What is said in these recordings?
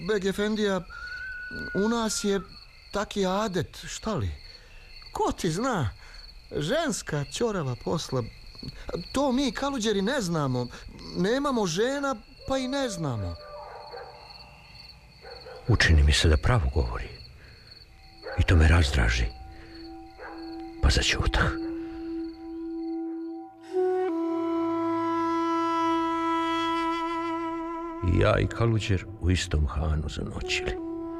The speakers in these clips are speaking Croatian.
Beg Efendija, u nas je taki adet, šta li? Ko ti zna? Ženska ćorava posla. To mi Kaluđeri ne znamo. Nemamo žena, pa i ne znamo. Učini mi se da pravo govori. I to me razdraži. Pa zaćutah. I ja i Kaluđer u istom hanu zanoćili.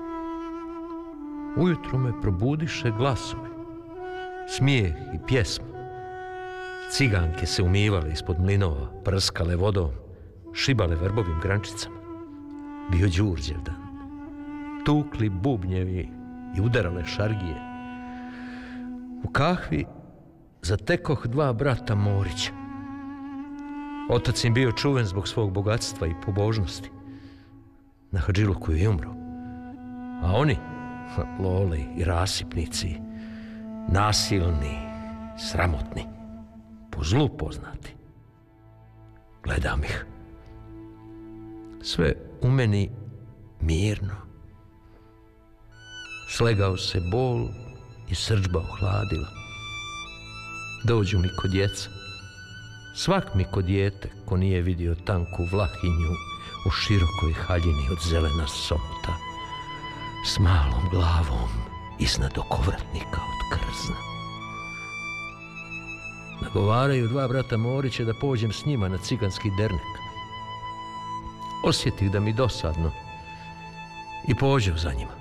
Ujutro me probudiše glasovi, smijeh i pjesma. Ciganke se umivale ispod mlinova, prskale vodom, šibale verbovim grančicama. Bio Đurđev dan. Tukli bubnjevi i udarale šargije. U kahvi zatekoh 2 brata Morića. Otac im bio čuven zbog svog bogatstva i pobožnosti. Na Hadžiluku je umro. A oni, loli i rasipnici, nasilni, sramotni, po zlu poznati. Gledam ih. Sve u meni mirno. Slegao se bol i srdžba ohladila. Dođu mi ko djeca. Svak mi ko dijete ko nije vidio tanku vlahinju u širokoj haljini od zelena somota, s malom glavom iznad okovratnika od krzna. Nagovaraju 2 brata Morića da pođem s njima na ciganski dernek. Osjetih da mi dosadno i pođev za njima.